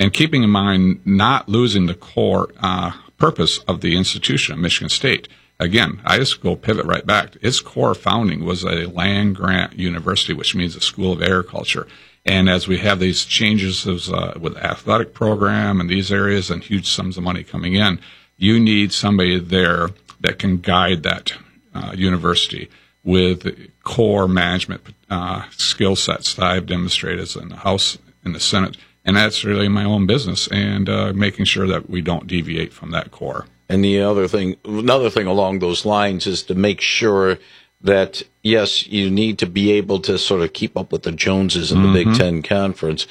and keeping in mind not losing the core purpose of the institution of Michigan State. Again, I just go pivot right back. Its core founding was a land-grant university, which means a school of agriculture. And as we have these changes with the athletic program and these areas and huge sums of money coming in, you need somebody there that can guide that university with core management skill sets that I've demonstrated in the House and the Senate. And that's really my own business, and making sure that we don't deviate from that core. And another thing along those lines is to make sure that, yes, you need to be able to sort of keep up with the Joneses in the Big Ten Conference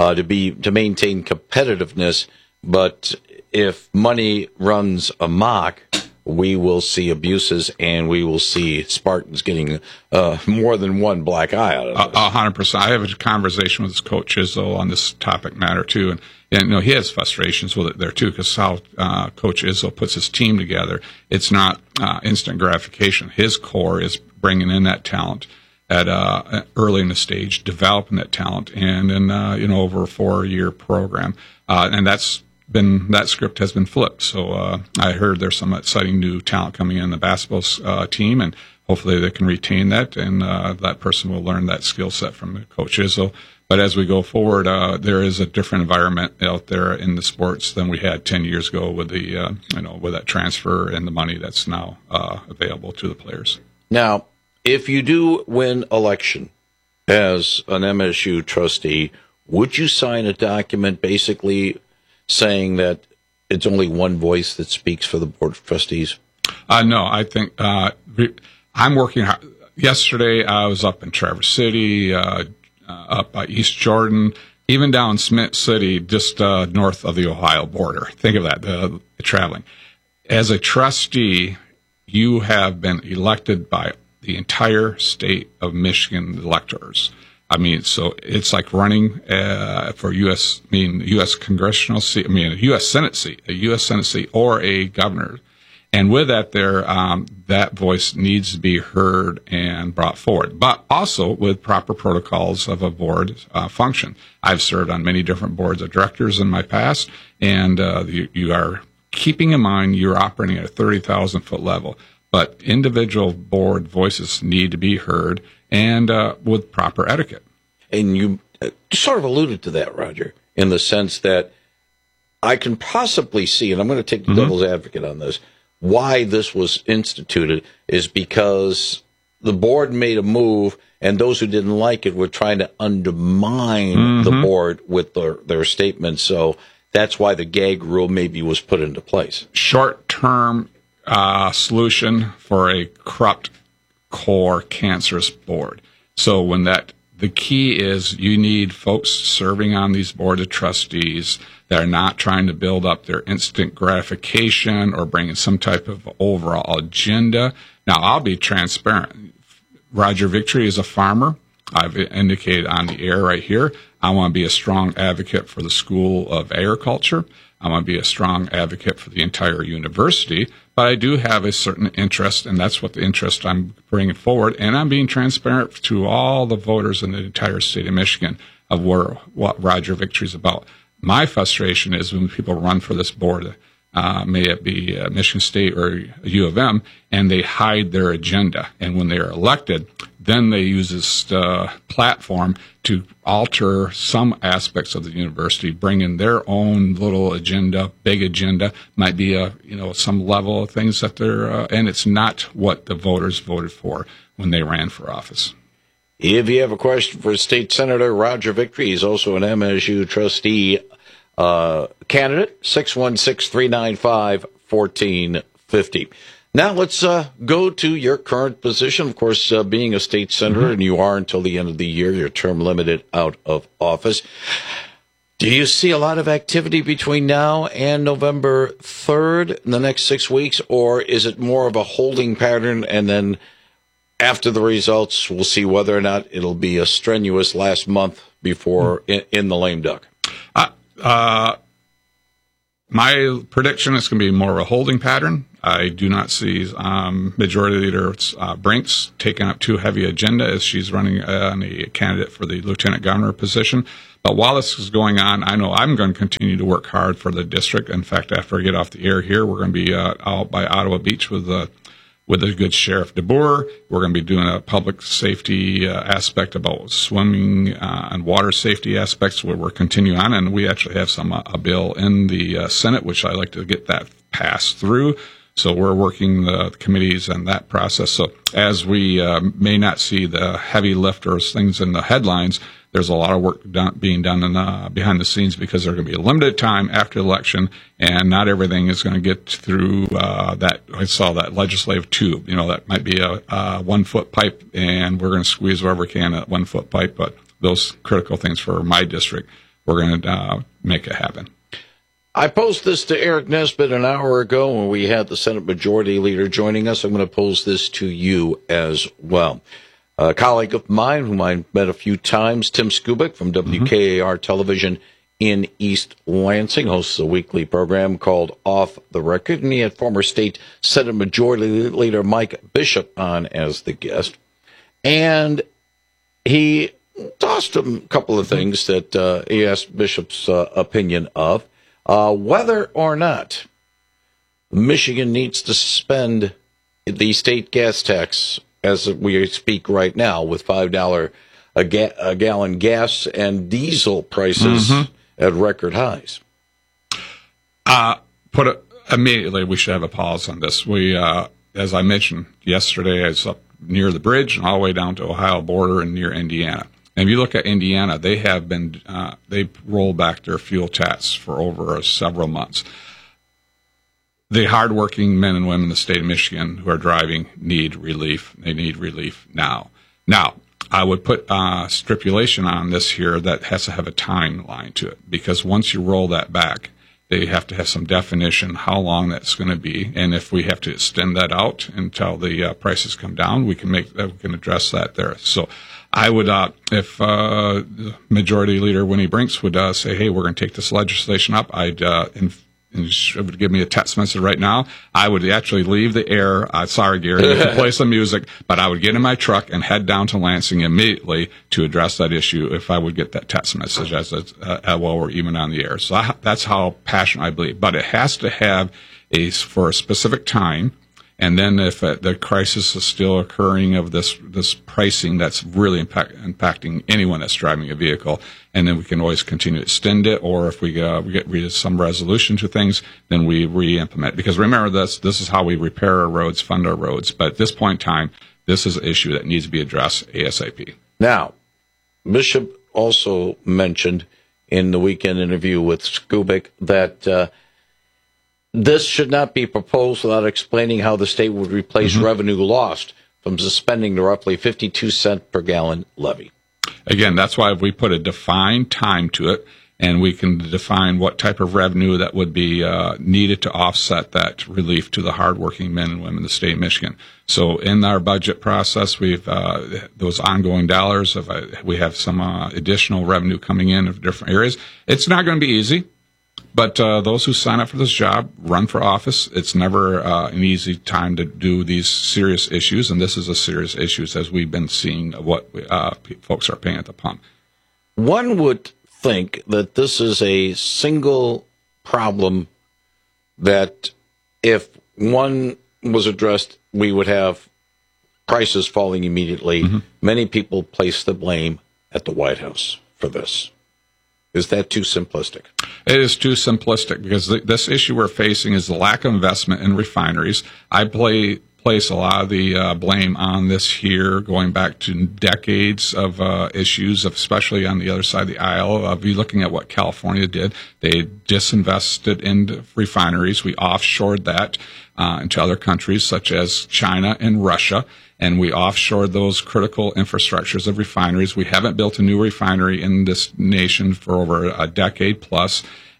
to maintain competitiveness. But if money runs amok, we will see abuses, and we will see Spartans getting more than one black eye out of this. 100%. I have a conversation with Coach Izzo on this topic matter, too. And you know, he has frustrations with it there, too, because how Coach Izzo puts his team together, it's not instant gratification. His core is bringing in that talent at early in the stage, developing that talent, and in over a 4-year program. And that script has been flipped. So I heard there's some exciting new talent coming in the basketball team, and hopefully they can retain that, and that person will learn that skill set from Coach Izzo. But as we go forward, there is a different environment out there in the sports than we had 10 years ago with the with that transfer and the money that's now available to the players. Now, if you do win election as an MSU trustee, would you sign a document basically saying that it's only one voice that speaks for the Board of Trustees? No, I think I'm working hard. Yesterday, I was up in Traverse City, up by East Jordan, even down Smith City, just north of the Ohio border. Think of that, traveling. As a trustee, you have been elected by the entire state of Michigan electors. I mean, so it's like running for U.S. congressional seat. I mean, a U.S. Senate seat, or a governor. And with that, that voice needs to be heard and brought forward, but also with proper protocols of a board function. I've served on many different boards of directors in my past, and you are keeping in mind you're operating at a 30,000-foot level. But individual board voices need to be heard, and with proper etiquette. And you sort of alluded to that, Roger, in the sense that I can possibly see, and I'm going to take the devil's advocate on this, why this was instituted is because the board made a move, and those who didn't like it were trying to undermine the board with their statements. So that's why the gag rule maybe was put into place. Short-term solution for a corrupt, core, cancerous board. So the key is you need folks serving on these board of trustees that are not trying to build up their instant gratification or bring in some type of overall agenda. Now, I'll be transparent. Roger Victory is a farmer. I've indicated on the air right here, I want to be a strong advocate for the School of Agriculture. I want to be a strong advocate for the entire university, but I do have a certain interest, and that's what the interest I'm bringing forward, and I'm being transparent to all the voters in the entire state of Michigan of what Roger Victory is about. My frustration is when people run for this board, may it be Michigan State or U of M, and they hide their agenda, and when they are elected, then they use this platform to alter some aspects of the university, bring in their own little agenda, big agenda, might be some level of things that they're, and it's not what the voters voted for when they ran for office. If you have a question for State Senator Roger Victory, he's also an MSU trustee candidate, 616-395-1450. Now let's go to your current position. Of course, being a state senator, and you are until the end of the year, your term limited out of office. Do you see a lot of activity between now and November 3rd in the next 6 weeks, or is it more of a holding pattern, and then after the results, we'll see whether or not it'll be a strenuous last month before in the lame duck? My prediction is going to be more of a holding pattern. I do not see Majority Leader Brinks taking up too heavy agenda as she's running a candidate for the lieutenant governor position. But while this is going on, I know I'm going to continue to work hard for the district. In fact, after I get off the air here, we're going to be out by Ottawa Beach with a good Sheriff DeBoer. We're going to be doing a public safety aspect about swimming and water safety aspects where we're continuing on. And we actually have a bill in the Senate, which I'd like to get that passed through. So we're working the committees and that process. So as we may not see the heavy lifters, things in the headlines, there's a lot of work being done behind the scenes because there's going to be a limited time after the election, and not everything is going to get through that. I saw that legislative tube. That might be a 1-foot pipe, and we're going to squeeze wherever we can at 1-foot pipe. But those critical things for my district, we're going to make it happen. I posed this to Eric Nesbitt an hour ago when we had the Senate Majority Leader joining us. I'm going to pose this to you as well. A colleague of mine whom I met a few times, Tim Skubic from WKAR Television in East Lansing, hosts a weekly program called Off the Record, and he had former state Senate Majority Leader Mike Bishop on as the guest. And he tossed him a couple of things that he asked Bishop's opinion of. Whether or not Michigan needs to suspend the state gas tax as we speak right now, with $5 a gallon gas and diesel prices at record highs. Immediately, we should have a pause on this. We, as I mentioned yesterday, I was up near the bridge and all the way down to Ohio border and near Indiana. And if you look at Indiana, they have been they've rolled back their fuel tax for over several months. The hardworking men and women in the state of Michigan who are driving need relief. They need relief now. Now, I would put stipulation on this here that has to have a timeline to it, because once you roll that back, they have to have some definition how long that's going to be, and if we have to extend that out until the prices come down, we can address that there. So, I would, if Majority Leader Winnie Brinks would say, "Hey, we're going to take this legislation up," I'd and she would give me a text message right now, I would actually leave the air. Sorry, Gary, you can play some music, but I would get in my truck and head down to Lansing immediately to address that issue if I would get that text message while we're even on the air. So that's how passionate I believe. But it has to have for a specific time. And then if the crisis is still occurring of this pricing, that's really impacting anyone that's driving a vehicle, and then we can always continue to extend it, or if we get some resolution to things, then we re-implement. Because remember, this is how we repair our roads, fund our roads. But at this point in time, this is an issue that needs to be addressed ASAP. Now, Bishop also mentioned in the weekend interview with Skubic that this should not be proposed without explaining how the state would replace revenue lost from suspending the roughly 52-cent per gallon levy. Again, that's why we put a defined time to it, and we can define what type of revenue that would be needed to offset that relief to the hardworking men and women in the state of Michigan. So in our budget process, we've those ongoing dollars. We have some additional revenue coming in of different areas. It's not going to be easy. But those who sign up for this job run for office. It's never an easy time to do these serious issues, and this is a serious issue as we've been seeing what folks are paying at the pump. One would think that this is a single problem that if one was addressed, we would have prices falling immediately. Many people place the blame at the White House for this. Is that too simplistic? It is too simplistic because this issue we're facing is the lack of investment in refineries. I place a lot of the blame on this here, going back to decades of issues, especially on the other side of the aisle. Of you looking at what California did, they disinvested in refineries. We offshored that into other countries such as China and Russia. And we offshored those critical infrastructures of refineries. We haven't built a new refinery in this nation for over a decade plus.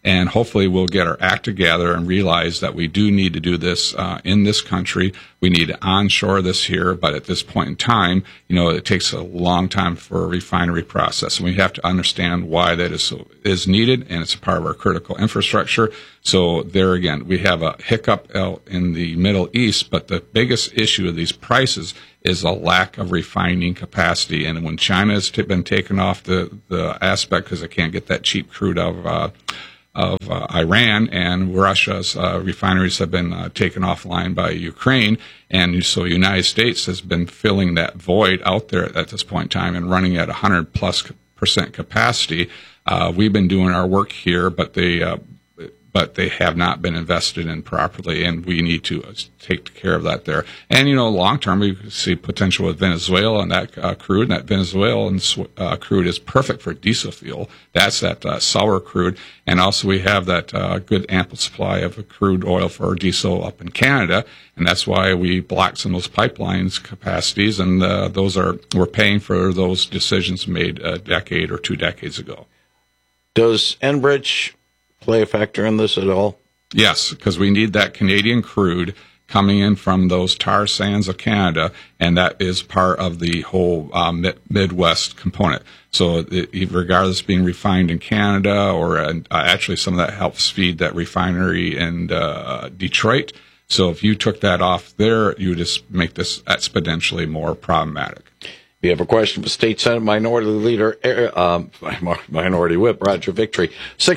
And hopefully we'll get our act together and realize that we do need to do this in this country. We need to onshore this here, but at this point in time, it takes a long time for a refinery process, and we have to understand why that is needed, and it's a part of our critical infrastructure. So there again, we have a hiccup in the Middle East, but the biggest issue of these prices is a lack of refining capacity. And when China has been taken off the aspect because they can't get that cheap crude out of Iran, and Russia's refineries have been taken offline by Ukraine, and so the United States has been filling that void out there at this point in time and running at 100+% capacity. We've been doing our work here, but they have not been invested in properly, and we need to take care of that there. And, long term, we see potential with Venezuela and that crude, and that Venezuelan crude is perfect for diesel fuel. That's that sour crude. And also we have that good ample supply of crude oil for diesel up in Canada, and that's why we blocked some of those pipelines capacities, and we're paying for those decisions made a decade or 2 decades ago. Does Enbridge play a factor in this at all? Yes, because we need that Canadian crude coming in from those tar sands of Canada, and that is part of the whole Midwest component. So regardless of being refined in Canada, or actually some of that helps feed that refinery in Detroit. So if you took that off there, you would just make this exponentially more problematic. We have a question for State Senate Minority Leader, Minority Whip Roger Victory,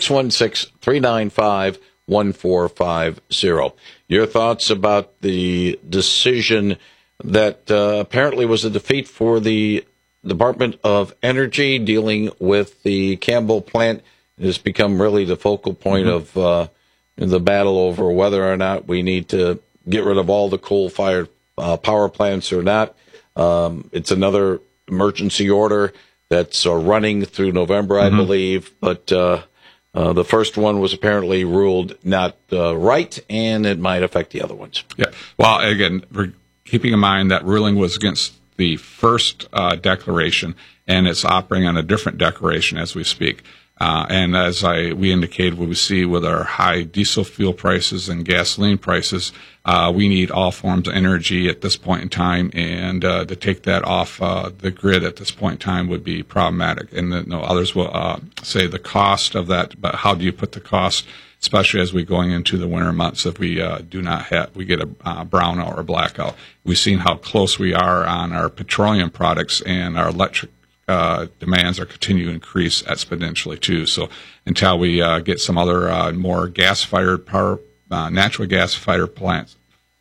616-395-1450. Your thoughts about the decision that apparently was a defeat for the Department of Energy dealing with the Campbell plant. It has become really the focal point of the battle over whether or not we need to get rid of all the coal-fired power plants or not. It's another emergency order that's running through November, I believe, but the first one was apparently ruled not right, and it might affect the other ones. Yeah. Well, again, we're keeping in mind that ruling was against the first declaration, and it's operating on a different declaration as we speak. And as we indicated, what we see with our high diesel fuel prices and gasoline prices, we need all forms of energy at this point in time, and to take that off the grid at this point in time would be problematic. And others will say the cost of that, but how do you put the cost, especially as we're going into the winter months, if we we get a brownout or blackout. We've seen how close we are on our petroleum products, and our electric demands are continuing to increase exponentially too. So until we get some other more gas-fired power, natural gas-fired plants,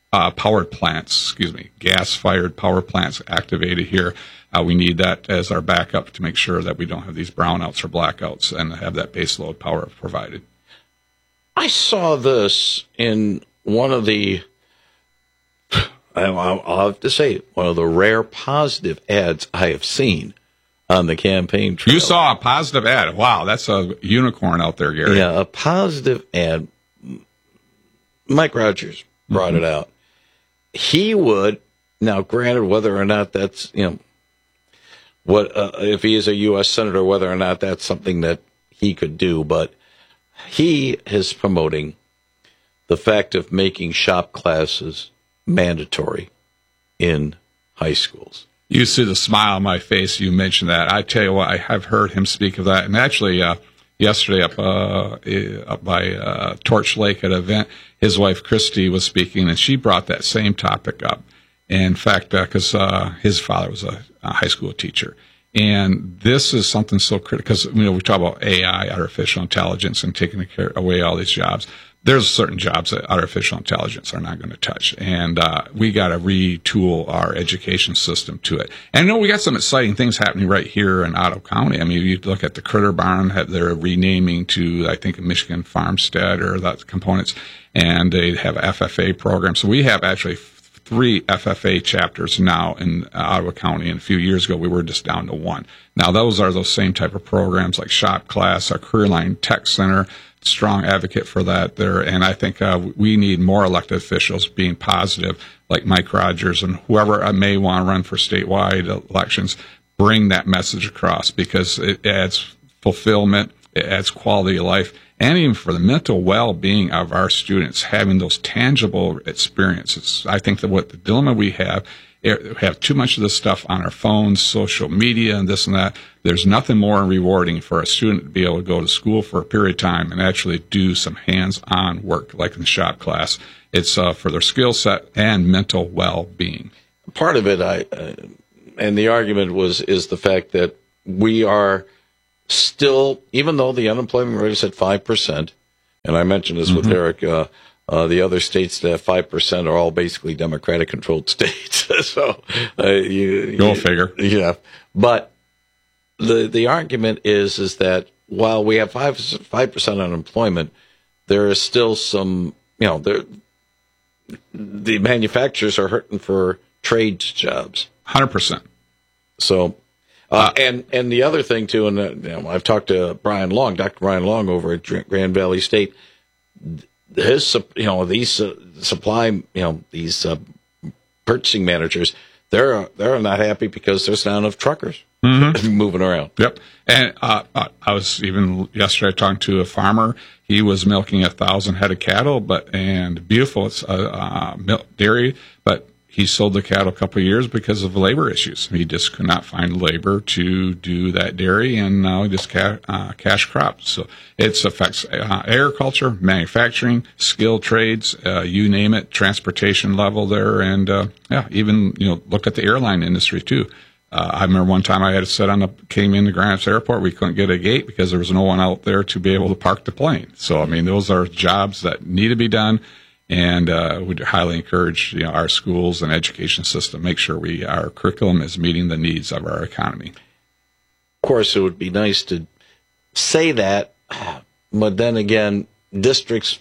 gas-fired power plants activated here, we need that as our backup to make sure that we don't have these brownouts or blackouts and have that baseload power provided. I saw this in one of the, I'll have to say, one of the rare positive ads I have seen on the campaign trail. You saw a positive ad. Wow, that's a unicorn out there, Gary. Yeah, a positive ad. Mike Rogers brought it out. He would, now granted, whether or not that's, what if he is a U.S. Senator, whether or not that's something that he could do, but he is promoting the fact of making shop classes mandatory in high schools. You see the smile on my face. You mentioned that. I tell you what, I have heard him speak of that. And actually, yesterday up by Torch Lake at an event, his wife Christy was speaking, and she brought that same topic up. In fact, because his father was a high school teacher. And this is something so critical, because we talk about AI, artificial intelligence, and taking away all these jobs. There's certain jobs that artificial intelligence are not going to touch, and we got to retool our education system to it. And we got some exciting things happening right here in Ottawa County. I mean, you look at the Critter Barn; they're renaming to, I think, Michigan Farmstead or that components, and they have FFA programs. So we have actually 3 FFA chapters now in Ottawa County, and a few years ago we were just down to 1. Now those are those same type of programs like Shop Class, our Career Line Tech Center. Strong advocate for that there, and I think we need more elected officials being positive, like Mike Rogers and whoever may want to run for statewide elections. Bring that message across, because it adds fulfillment, it adds quality of life, and even for the mental well-being of our students, having those tangible experiences. I think that what the dilemma we have too much of this stuff on our phones, social media, and this and that. There's nothing more rewarding for a student to be able to go to school for a period of time and actually do some hands-on work, like in the shop class. It's for their skill set and mental well-being. Part of it, and the argument is the fact that we are still, even though the unemployment rate is at 5%, and I mentioned this with Eric, the other states that have 5% are all basically Democratic-controlled states. So Go figure. Yeah, but the argument is that while we have 5% unemployment, there is still some, the manufacturers are hurting for trade jobs. 100%. So, and the other thing too, and I've talked to Brian Long, Dr. Brian Long over at Grand Valley State. His, these purchasing managers, they're not happy because there's not enough truckers moving around. Yep. And I was even yesterday talking to a farmer. He was milking 1,000 head of cattle, and beautiful milk dairy, but he sold the cattle a couple of years because of labor issues. He just could not find labor to do that dairy, and now he just cash crops. So it affects agriculture, manufacturing, skilled trades, you name it, transportation level there, and even look at the airline industry too. I remember one time I had to came into Grants Airport. We couldn't get a gate because there was no one out there to be able to park the plane. So, those are jobs that need to be done. And would highly encourage our schools and education system make sure our curriculum is meeting the needs of our economy. Of course, it would be nice to say that, but then again, districts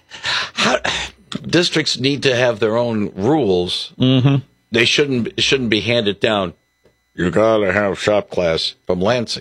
need to have their own rules. Mm-hmm. They shouldn't be handed down. You gotta have shop class from Lansing.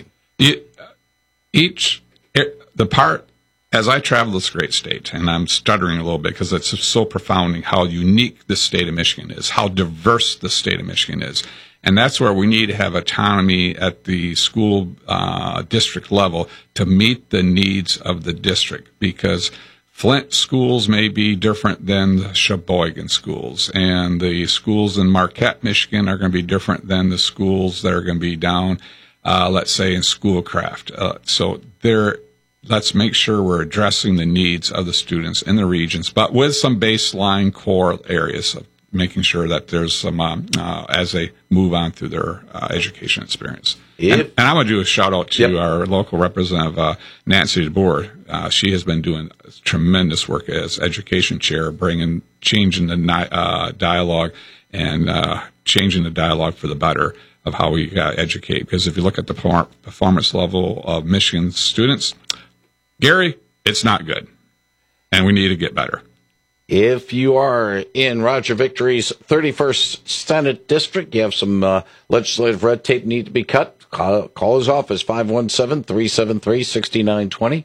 As I travel this great state, and I'm stuttering a little bit because it's so profound how unique the state of Michigan is, how diverse the state of Michigan is. And that's where we need to have autonomy at the school district level to meet the needs of the district, because Flint schools may be different than the Sheboygan schools, and the schools in Marquette, Michigan are going to be different than the schools that are going to be down, let's say, in Schoolcraft. Let's make sure we're addressing the needs of the students in the regions, but with some baseline core areas of making sure that there's some, as they move on through their education experience. And I want to do a shout out to our local representative, Nancy DeBoer. She has been doing tremendous work as education chair, changing the dialogue and changing the dialogue for the better of how we educate. Because if you look at the performance level of Michigan students, Gary, it's not good, and we need to get better. If you are in Roger Victory's 31st Senate District, you have some legislative red tape need to be cut, call his office, 517-373-6920,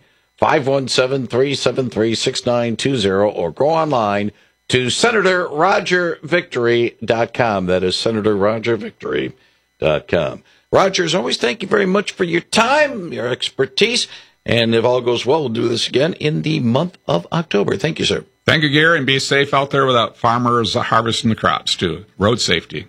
517-373-6920, or go online to SenatorRogerVictory.com. That is SenatorRogerVictory.com. Roger, as always, thank you very much for your time, your expertise. And if all goes well, we'll do this again in the month of October. Thank you, sir. Thank you, Gary, and be safe out there without farmers harvesting the crops, too. Road safety.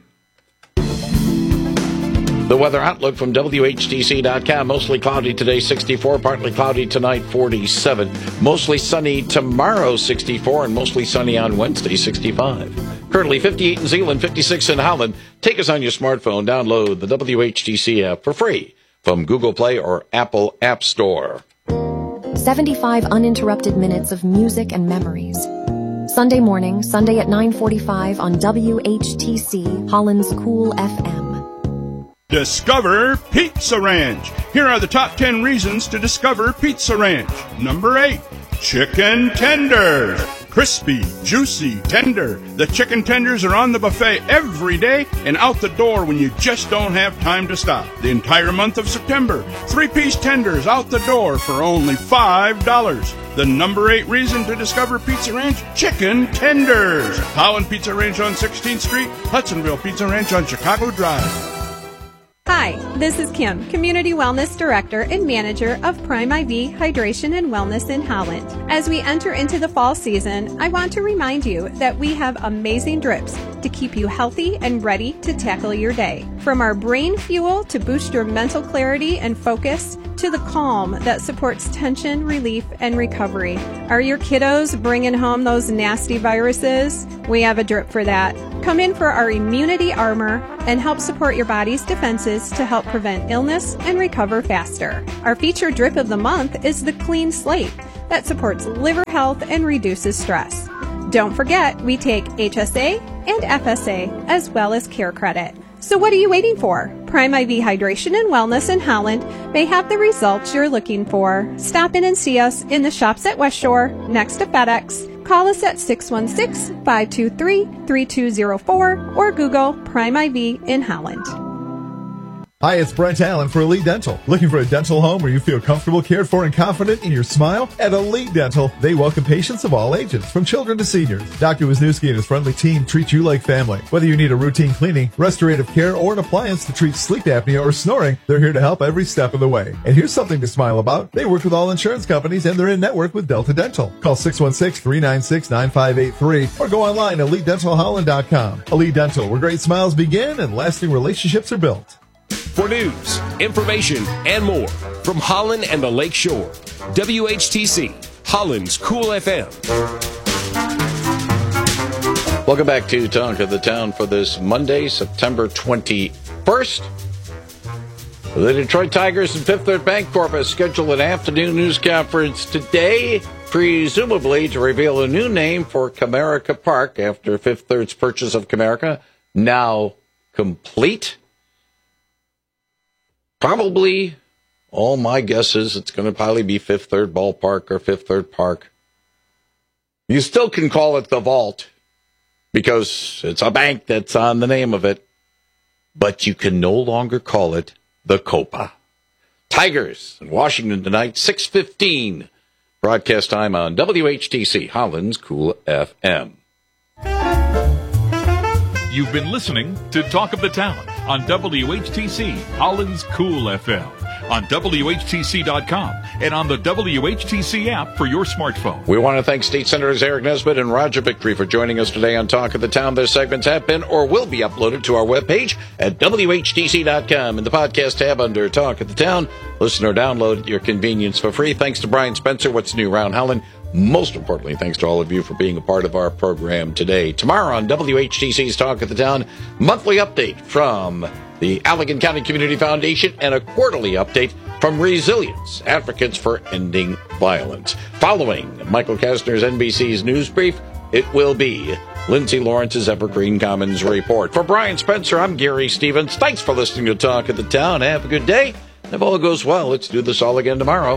The weather outlook from WHTC.com. Mostly cloudy today, 64. Partly cloudy tonight, 47. Mostly sunny tomorrow, 64. And mostly sunny on Wednesday, 65. Currently 58 in Zeeland, 56 in Holland. Take us on your smartphone. Download the WHTC app for free from Google Play or Apple App Store. 75 uninterrupted minutes of music and memories. Sunday morning, Sunday at 9:45 on WHTC, Holland's Cool FM. Discover Pizza Ranch. Here are the top 10 reasons to discover Pizza Ranch. Number 8, chicken tenders. Crispy, juicy, tender. The chicken tenders are on the buffet every day and out the door when you just don't have time to stop. The entire month of September, 3-piece tenders out the door for only $5. The number 8 reason to discover Pizza Ranch, chicken tenders. Holland Pizza Ranch on 16th Street, Hudsonville Pizza Ranch on Chicago Drive. Hi, this is Kim, Community Wellness Director and Manager of Prime IV Hydration and Wellness in Holland. As we enter into the fall season, I want to remind you that we have amazing drips to keep you healthy and ready to tackle your day. From our brain fuel to boost your mental clarity and focus, to the calm that supports tension, relief, and recovery. Are your kiddos bringing home those nasty viruses? We have a drip for that. Come in for our immunity armor and help support your body's defenses to help prevent illness and recover faster. Our featured drip of the month is the Clean Slate that supports liver health and reduces stress. Don't forget, we take HSA and FSA as well as Care Credit. So what are you waiting for? Prime IV Hydration and Wellness in Holland may have the results you're looking for. Stop in and see us in the shops at West Shore next to FedEx. Call us at 616-523-3204 or Google Prime IV in Holland. Hi, it's Brent Allen for Elite Dental. Looking for a dental home where you feel comfortable, cared for, and confident in your smile? At Elite Dental, they welcome patients of all ages, from children to seniors. Dr. Wisniewski and his friendly team treat you like family. Whether you need a routine cleaning, restorative care, or an appliance to treat sleep apnea or snoring, they're here to help every step of the way. And here's something to smile about. They work with all insurance companies, and they're in network with Delta Dental. Call 616-396-9583 or go online at EliteDentalHolland.com. Elite Dental, where great smiles begin and lasting relationships are built. For news, information, and more from Holland and the Lake Shore, WHTC, Holland's Cool FM. Welcome back to Talk of the Town for this Monday, September 21st. The Detroit Tigers and Fifth Third Bancorp has scheduled an afternoon news conference today, presumably to reveal a new name for Comerica Park after Fifth Third's purchase of Comerica, now complete. Probably, all my guess is it's going to probably be Fifth Third Ballpark or Fifth Third Park. You still can call it the Vault because it's a bank that's on the name of it, but you can no longer call it the Copa. Tigers in Washington tonight, 6:15. Broadcast time on WHTC, Holland's Cool FM. You've been listening to Talk of the Town on WHTC, Holland's Cool FM, on WHTC.com, and on the WHTC app for your smartphone. We want to thank State Senators Eric Nesbitt and Roger Victory for joining us today on Talk of the Town. Their segments have been or will be uploaded to our webpage at WHTC.com in the podcast tab under Talk of the Town. Listen or download at your convenience for free. Thanks to Brian Spencer, What's New Around Holland. Most importantly, thanks to all of you for being a part of our program today. Tomorrow on WHTC's Talk of the Town, monthly update from the Allegan County Community Foundation and a quarterly update from Resilience, Advocates for Ending Violence. Following Michael Kastner's NBC's News Brief, it will be Lindsay Lawrence's Evergreen Commons Report. For Brian Spencer, I'm Gary Stevens. Thanks for listening to Talk of the Town. Have a good day. If all goes well, let's do this all again tomorrow.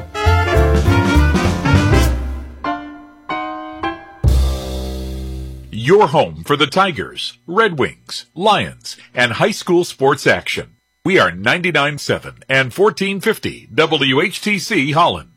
Your home for the Tigers, Red Wings, Lions, and high school sports action. We are 99.7 and 1450 WHTC Holland.